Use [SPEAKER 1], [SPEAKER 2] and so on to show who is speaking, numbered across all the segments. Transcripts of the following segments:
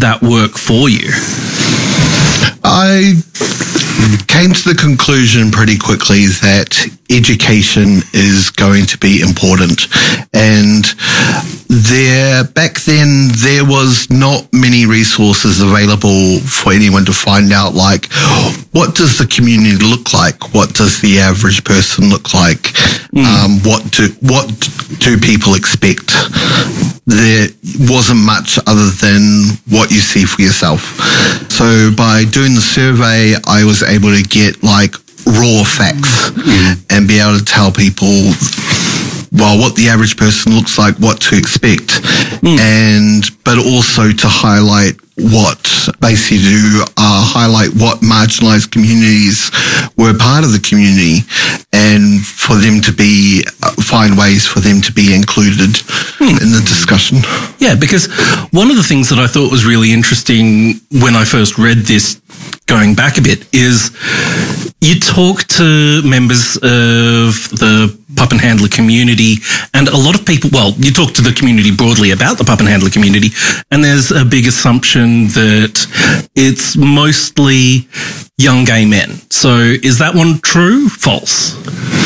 [SPEAKER 1] that work for you?
[SPEAKER 2] I came to the conclusion pretty quickly that education is going to be important. And back then, there was not many resources available for anyone to find out, like, what does the community look like? What does the average person look like? What do people expect? There wasn't much other than what you see for yourself. So by doing the survey, I was able to get like raw facts and be able to tell people, well, what the average person looks like, what to expect, but also to highlight highlight what marginalized communities were part of the community, and for them to find ways for them to be included in the discussion.
[SPEAKER 1] Yeah, because one of the things that I thought was really interesting when I first read this, going back a bit, is you talk to members of the pup and handler community, and a lot of people, well, you talk to the community broadly about the pup and handler community, and there's a big assumption that it's mostly young gay men. So is that one true? False?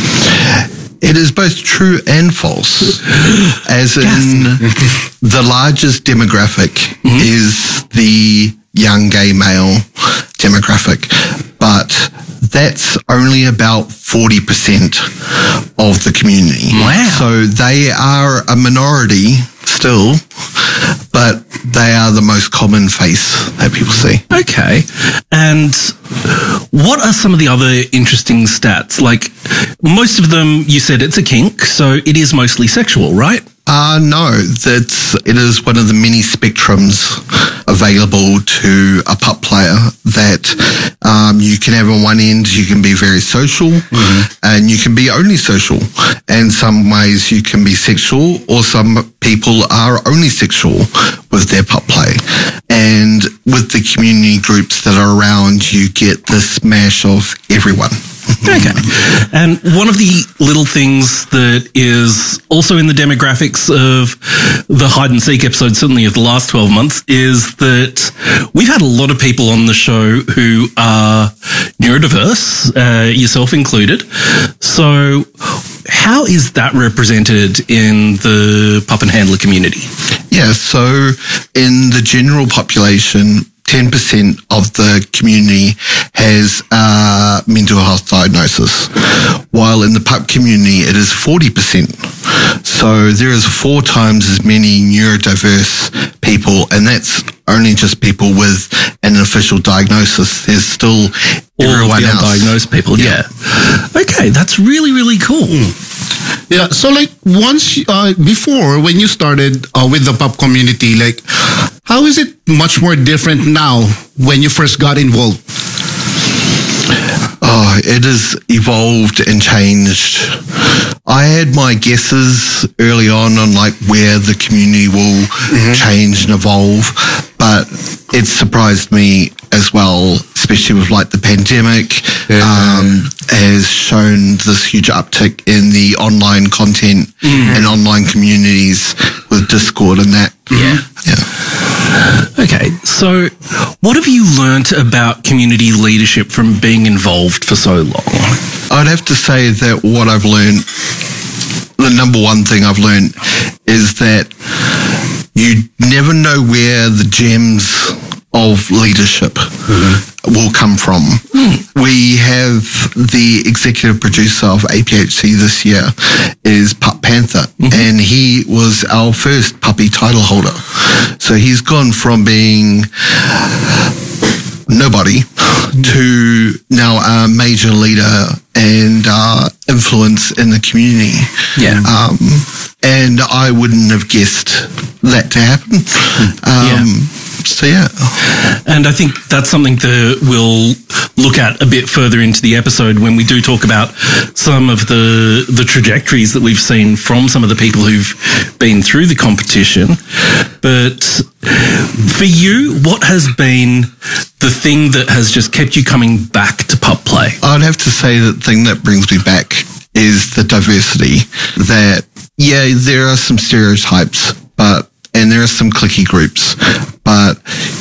[SPEAKER 2] It is both true and false. As in, the largest demographic is the young gay male demographic, but that's only about 40% of the community.
[SPEAKER 1] Wow.
[SPEAKER 2] So they are a minority still, but they are the most common face that people see.
[SPEAKER 1] Okay. And what are some of the other interesting stats? Like, most of them, you said it's a kink, so it is mostly sexual, right?
[SPEAKER 2] No, it is one of the many spectrums available to a pup player that you can have on one end, you can be very social and you can be only social. And some ways you can be sexual, or some people are only sexual with their pup play. And with the community groups that are around, you get this mash of everyone.
[SPEAKER 1] Okay. And one of the little things that is also in the demographics of the hide and seek episode, certainly of the last 12 months, is that we've had a lot of people on the show who are neurodiverse, yourself included. So how is that represented in the pup and handler community?
[SPEAKER 2] Yeah, so in the general population, 10% of the community has a mental health diagnosis, while in the pup community it is 40%. So there is 4 times as many neurodiverse people, and that's only just people with an official diagnosis. There's still everyone else.
[SPEAKER 1] Undiagnosed people, yeah. Okay, that's really, really cool.
[SPEAKER 3] Yeah, so like once, before, when you started with the pup community, like, how is it much more different now when you first got involved?
[SPEAKER 2] Oh, it has evolved and changed. I had my guesses early on like where the community will change and evolve, but it surprised me as well, especially with like the pandemic, has shown this huge uptick in the online content and online communities with Discord and that.
[SPEAKER 1] Okay, so what have you learnt about community leadership from being involved for so long?
[SPEAKER 2] I'd have to say that what I've learned, the number one thing I've learned, is that you never know where the gems of leadership will come from. We have the executive producer of APHC this year is Pup Panther, and he was our first puppy title holder. So he's gone from being nobody to now a major leader and influence in the community.
[SPEAKER 1] Yeah.
[SPEAKER 2] And I wouldn't have guessed that to happen. So, yeah.
[SPEAKER 1] And I think that's something that we'll look at a bit further into the episode when we do talk about some of the trajectories that we've seen from some of the people who've been through the competition. But for you, what has been the thing that has just kept you coming back to pup play?
[SPEAKER 2] I'd have to say that the thing that brings me back is the diversity. That, yeah, there are some stereotypes, and there are some cliquey groups, but